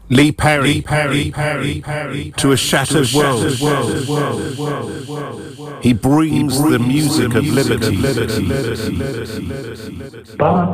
Lee Perry, to a shattered world. He brings the music of liberty.